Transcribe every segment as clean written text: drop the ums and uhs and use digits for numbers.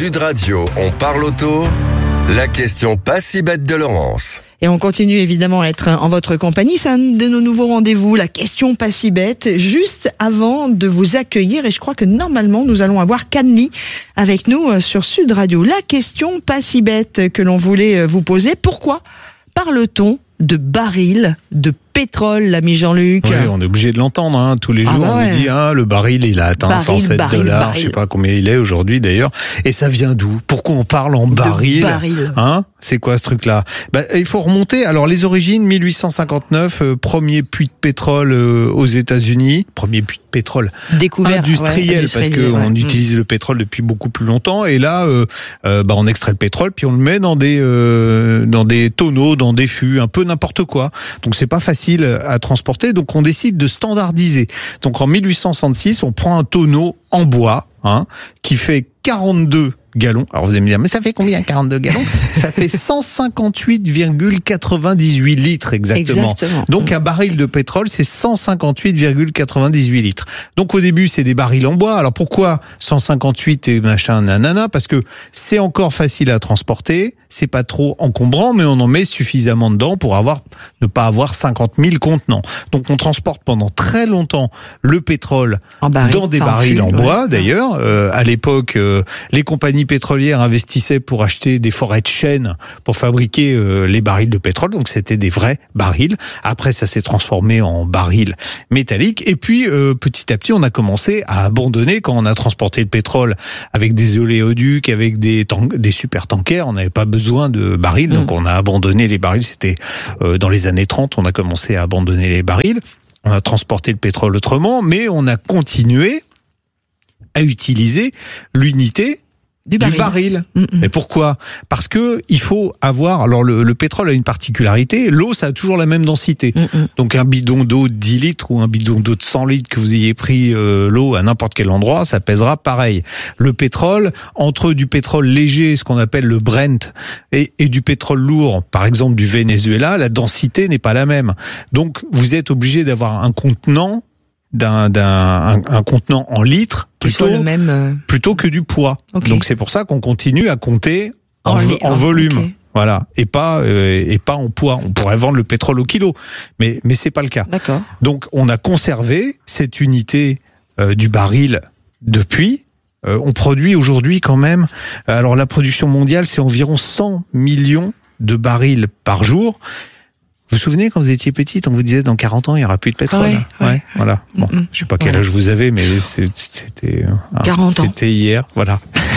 Sud Radio, on parle auto. La question pas si bête de Laurence. Et on continue évidemment à être en votre compagnie. C'est un de nos nouveaux rendez-vous, la question pas si bête. Juste avant de vous accueillir, et je crois que normalement nous allons avoir Canly avec nous sur Sud Radio. La question pas si bête que l'on voulait vous poser. Pourquoi parle-t-on de barils de pétrole, l'ami Jean-Luc? Oui, on est obligé de l'entendre. Tous les jours, on vous dit le baril, il a atteint 107 $. Je sais pas combien il est aujourd'hui d'ailleurs. Et ça vient d'où? Pourquoi on parle en baril? C'est quoi ce truc-là? Il faut remonter. Alors les origines, 1859, premier puits de pétrole aux États-Unis, premier puits de pétrole découvert, industriel, parce qu'on utilise le pétrole depuis beaucoup plus longtemps. Et là, on extrait le pétrole, puis on le met dans des tonneaux, dans des fûts, un peu n'importe quoi. Donc c'est pas facile à transporter, donc on décide de standardiser. Donc en 1866, on prend un tonneau en bois qui fait 42 gallons. Alors vous allez me dire, mais ça fait combien 42 gallons? Ça fait 158,98 litres exactement. Donc un baril de pétrole, c'est 158,98 litres. Donc au début, c'est des barils en bois. Alors pourquoi 158 et machin nanana? Parce que c'est encore facile à transporter, c'est pas trop encombrant, mais on en met suffisamment dedans pour ne pas avoir 50 000 contenants. Donc on transporte pendant très longtemps le pétrole dans des barils en bois. D'ailleurs, à l'époque, les compagnies pétrolières investissaient pour acheter des forêts de chênes pour fabriquer les barils de pétrole. Donc c'était des vrais barils. Après, ça s'est transformé en barils métalliques. Et puis, petit à petit, on a commencé à abandonner quand on a transporté le pétrole avec des oléoducs, avec des super tankers. On n'avait pas besoin de barils. Donc on a abandonné les barils. C'était dans les années 30, on a commencé à abandonner les barils. On a transporté le pétrole autrement, mais on a continué à utiliser l'unité du baril. Mais pourquoi? Parce que il faut avoir... Alors le pétrole a une particularité, l'eau ça a toujours la même densité. Donc un bidon d'eau de 10 litres ou un bidon d'eau de 100 litres que vous ayez pris l'eau à n'importe quel endroit, ça pèsera pareil. Le pétrole, entre du pétrole léger, ce qu'on appelle le Brent, et du pétrole lourd, par exemple du Venezuela, la densité n'est pas la même. Donc vous êtes obligé d'avoir un contenant un contenant en litres plutôt que du poids. Donc c'est pour ça qu'on continue à compter en volume. Voilà, et pas en poids. On pourrait vendre le pétrole au kilo, mais c'est pas le cas. D'accord. Donc on a conservé cette unité du baril depuis. On produit aujourd'hui quand même. Alors la production mondiale, c'est environ 100 millions de barils par jour. Vous vous souvenez quand vous étiez petite, on vous disait dans 40 ans il n'y aura plus de pétrole. Voilà. Bon, je sais pas quel âge vous avez, mais c'était 40 ans. C'était hier, voilà.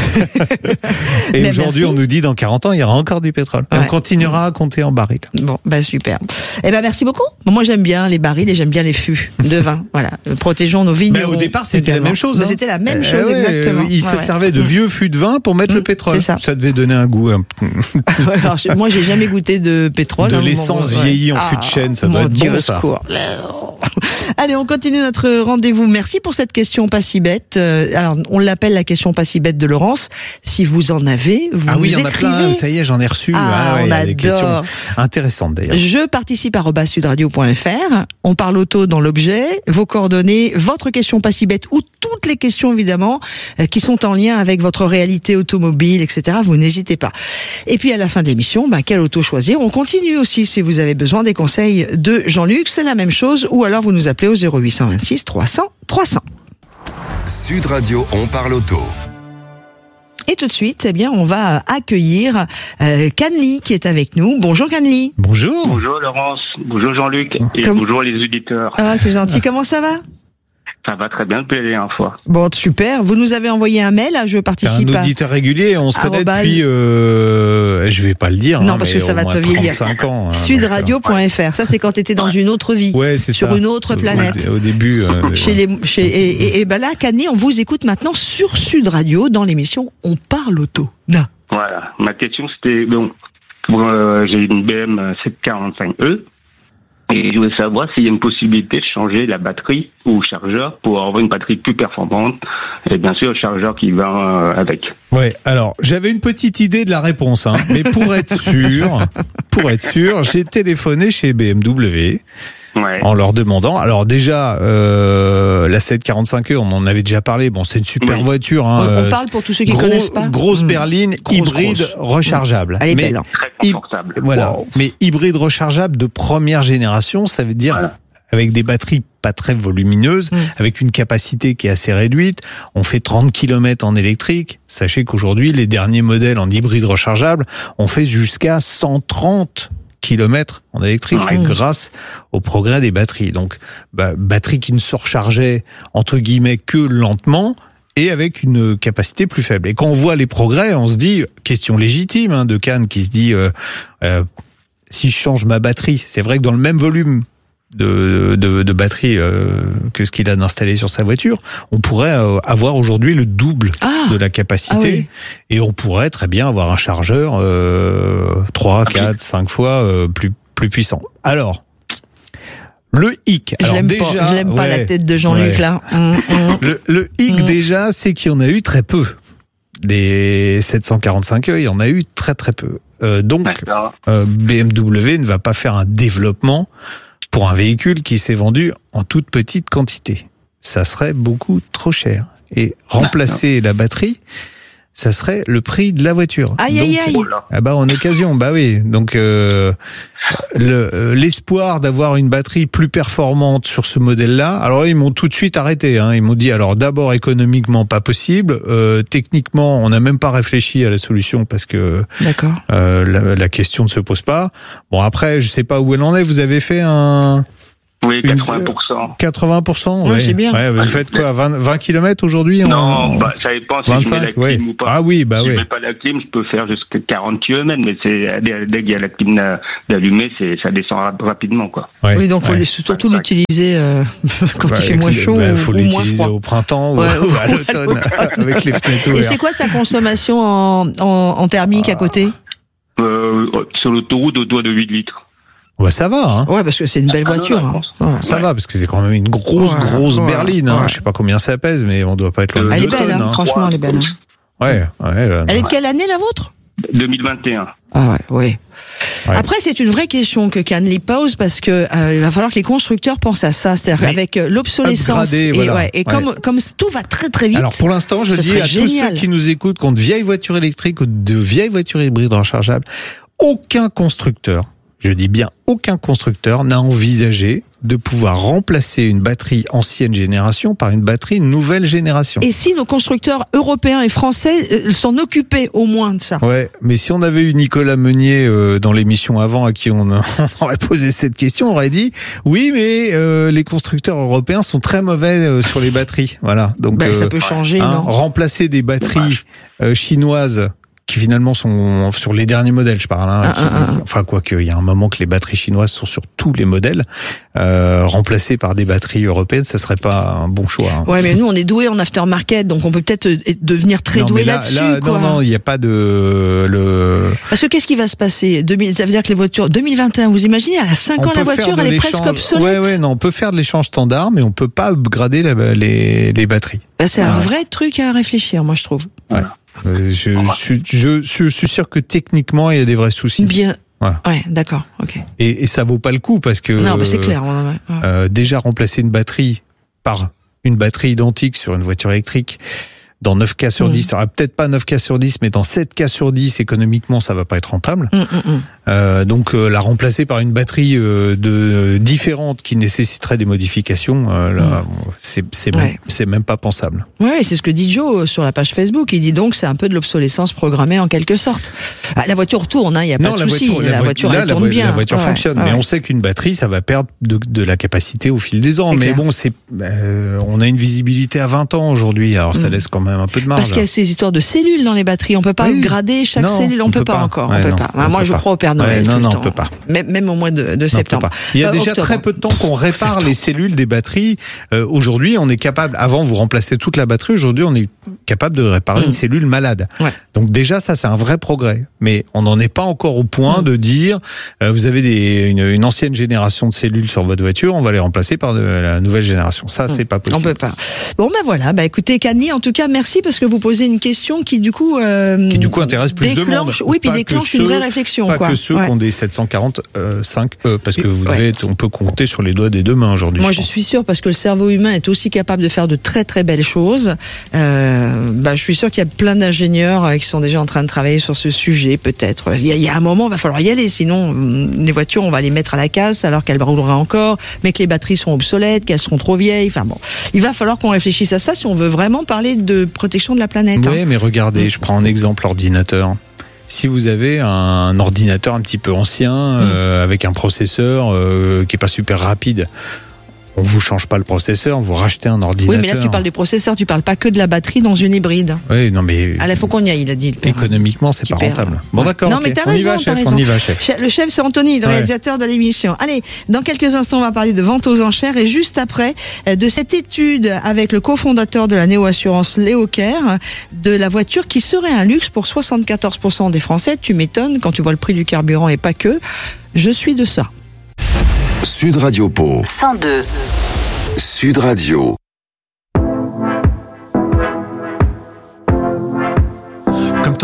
Et aujourd'hui, on nous dit dans 40 ans il y aura encore du pétrole. Et on continuera à compter en barils. Bon, super. Merci beaucoup. Moi j'aime bien les barils et j'aime bien les fûts de vin. Voilà, protégeons nos vignerons. Au départ, c'était la même chose. C'était la même chose exactement. Ils se servaient de vieux fûts de vin pour mettre le pétrole. Ça devait donner un goût. Alors, moi j'ai jamais goûté de pétrole. De l'essence vieillie en fût de chêne, ça doit être bon ça. Allez, on continue notre rendez-vous. Merci pour cette question pas si bête. Alors, on l'appelle la question pas si bête de Laurence. Si vous en avez, vous nous écrivez. Il y en a plein. Ça y est, j'en ai reçu. On adore. Des questions intéressantes d'ailleurs. Je participe @sudradio.fr. On parle auto dans l'objet. Vos coordonnées, votre question pas si bête ou toutes les questions évidemment qui sont en lien avec votre réalité automobile, etc. Vous n'hésitez pas. Et puis à la fin de l'émission, quelle auto choisir? On continue aussi si vous avez besoin des conseils de Jean-Luc. C'est la même chose. Ou alors vous nous appelez au 0826 300 300. Sud Radio, on parle auto. Et tout de suite, on va accueillir Canly qui est avec nous. Bonjour Canly. Bonjour. Bonjour Laurence. Bonjour Jean-Luc. Et bonjour les auditeurs. Ah, c'est gentil. Comment ça va? Ça va très bien depuis la dernière fois. Bon, super. Vous nous avez envoyé un mail, je participe. Un auditeur régulier, on se connaît depuis, je vais pas le dire. Non, parce que ça va te vieillir. 35 ans. Sudradio.fr. Ça, c'est quand tu étais dans une autre vie. Ouais, c'est sur une autre planète. Au début. Là, Canly, on vous écoute maintenant sur Sud Radio dans l'émission On parle auto. Voilà. Ma question, c'était, j'ai une BM 745E. Et je voulais savoir s'il y a une possibilité de changer la batterie ou le chargeur pour avoir une batterie plus performante et bien sûr le chargeur qui va avec. Ouais, alors j'avais une petite idée de la réponse, mais pour être sûr, j'ai téléphoné chez BMW en leur demandant. Alors déjà, la 745E, on en avait déjà parlé. Bon, c'est une super voiture. Hein, on parle pour tous ceux qui connaissent pas. Grosse berline, hybride rechargeable. Elle est belle. Très confortable. Voilà. Wow. Mais hybride rechargeable de première génération, ça veut dire avec des batteries pas très volumineuses, avec une capacité qui est assez réduite. On fait 30 km en électrique. Sachez qu'aujourd'hui, les derniers modèles en hybride rechargeable, on fait jusqu'à 130 km en électrique. C'est grâce au progrès des batteries. Donc, batterie qui ne se rechargeait, entre guillemets, que lentement, et avec une capacité plus faible. Et quand on voit les progrès, on se dit, question légitime de Cannes qui se dit, si je change ma batterie, c'est vrai que dans le même volume de batterie que ce qu'il a installé sur sa voiture, on pourrait avoir aujourd'hui le double de la capacité et on pourrait très bien avoir un chargeur 3, 4, 5 fois plus puissant. Alors, le hic. Je l'aime pas la tête de Jean-Luc là. Le hic déjà, c'est qu'il y en a eu très peu. Des 745E, il y en a eu très très peu. Donc, BMW ne va pas faire un développement pour un véhicule qui s'est vendu en toute petite quantité. Ça serait beaucoup trop cher. Et remplacer la batterie, ça serait le prix de la voiture. Aïe. En occasion, oui. Donc, l'espoir d'avoir une batterie plus performante sur ce modèle-là, alors ils m'ont tout de suite arrêté. Ils m'ont dit, alors d'abord économiquement pas possible, techniquement on n'a même pas réfléchi à la solution parce que la question ne se pose pas. Bon après, je sais pas où elle en est. Vous avez fait Oui, 80%. 80%, oui. C'est bien. Vous faites quoi, 20 km aujourd'hui? Non, ça dépend si 25, je mets la clim ou pas. Ah oui, si je mets pas la clim, je peux faire jusqu'à 40 km, mais dès qu'il y a la clim d'allumer, ça descend rapidement, quoi. Oui, donc faut surtout l'utiliser quand il fait moins chaud faut l'utiliser au printemps ou à l'automne avec les fenêtres ouvertes. Et c'est quoi sa consommation en thermique à côté? Sur l'autoroute, autour de 8 litres. Ça va, Ouais, parce que c'est une belle voiture. Ça va, parce que c'est quand même une grosse berline. Je sais pas combien ça pèse, mais on doit pas être le. Elle est belle, franchement, elle est belle. Elle est de quelle année, la vôtre? 2021. Ah ouais. Après, c'est une vraie question que Cannes pose parce que il va falloir que les constructeurs pensent à ça, c'est-à-dire avec l'obsolescence et comme tout va très très vite. Alors pour l'instant, je dis à tous ceux qui nous écoutent contre vieilles voitures électriques ou de vieilles voitures hybrides rechargeables, aucun constructeur, je dis bien aucun constructeur, n'a envisagé de pouvoir remplacer une batterie ancienne génération par une batterie nouvelle génération. Et si nos constructeurs européens et français s'en occupaient au moins de ça? Ouais, mais si on avait eu Nicolas Meunier dans l'émission avant à qui on aurait posé cette question, on aurait dit oui, mais les constructeurs européens sont très mauvais sur les batteries. Voilà. Donc ça peut changer, non? Remplacer des batteries chinoises qui finalement sont sur les derniers modèles, je parle. Enfin, quoique, il y a un moment que les batteries chinoises sont sur tous les modèles. Remplacées par des batteries européennes, ça serait pas un bon choix. Ouais, mais nous, on est doués en aftermarket, donc on peut peut-être devenir très doué là-dessus. Non, il n'y a pas de... Parce que qu'est-ce qui va se passer? Ça veut dire que les voitures, 2021, vous imaginez, à 5 ans, la voiture, elle est presque obsolète. On peut faire de l'échange standard, mais on peut pas upgrader les batteries. C'est un vrai truc à réfléchir, moi, je trouve. Voilà. Je suis sûr que techniquement il y a des vrais soucis. Bien. Ouais, d'accord. Ok. Et ça vaut pas le coup parce que non, mais c'est clair. Déjà remplacer une batterie par une batterie identique sur une voiture électrique dans 9 cas sur 10, peut-être pas 9 cas sur 10, mais dans 7 cas sur 10, économiquement, ça va pas être rentable. Donc, la remplacer par une batterie différente qui nécessiterait des modifications, c'est même pas pensable. Ouais, c'est ce que dit Joe sur la page Facebook. Il dit donc c'est un peu de l'obsolescence programmée en quelque sorte. La voiture tourne, il y a pas de souci. La voiture elle tourne bien. La voiture fonctionne, mais on sait qu'une batterie, ça va perdre de la capacité au fil des ans. Mais bon, on a une visibilité à 20 ans aujourd'hui, alors ça laisse quand même un peu de marge. Parce qu'il y a ces histoires de cellules dans les batteries. On peut pas upgrader chaque cellule. On peut pas encore. On peut pas. Moi, je crois au Père Noël tout le temps. On peut pas. Même au mois de septembre. Il y a déjà très peu de temps qu'on répare les cellules des batteries. Aujourd'hui, on est capable. Avant, vous remplacez toute la batterie. Aujourd'hui, on est capable de réparer une cellule malade. Donc déjà, ça, c'est un vrai progrès. Mais on n'en est pas encore au point de dire vous avez une ancienne génération de cellules sur votre voiture, on va les remplacer par la nouvelle génération. Ça, c'est pas possible. On peut pas. Bon, voilà. Écoutez, Cannes, en tout cas, merci parce que vous posez une question qui du coup intéresse plus de monde. Oui, puis déclenche une vraie réflexion. Pas que ceux qui ont des 745, parce que on peut compter sur les doigts des deux mains aujourd'hui. Moi, je suis sûre parce que le cerveau humain est aussi capable de faire de très très belles choses. Je suis sûre qu'il y a plein d'ingénieurs qui sont déjà en train de travailler sur ce sujet. Peut-être. Il y a un moment, il va falloir y aller. Sinon, les voitures, on va les mettre à la casse alors qu'elles rouleraient encore, mais que les batteries sont obsolètes, qu'elles seront trop vieilles. Enfin bon, il va falloir qu'on réfléchisse à ça si on veut vraiment parler de protection de la planète. Oui, mais regardez, je prends un exemple, l'ordinateur. Si vous avez un ordinateur un petit peu ancien, avec un processeur qui est pas super rapide, on vous change pas le processeur, vous rachetez un ordinateur. Oui, mais là tu parles du processeur, tu parles pas que de la batterie dans une hybride. Oui, non mais. Il faut qu'on y aille, il a dit. Économiquement, c'est pas rentable. Bon, d'accord. Non, mais t'as raison, on y va, chef. Le chef, c'est Anthony, le réalisateur de l'émission. Allez, dans quelques instants, on va parler de vente aux enchères et juste après, de cette étude avec le cofondateur de la néo-assurance Léo Kerr, de la voiture qui serait un luxe pour 74% des Français. Tu m'étonnes quand tu vois le prix du carburant et pas que. Je suis de ça. Sud Radio Pau 102. Sud Radio.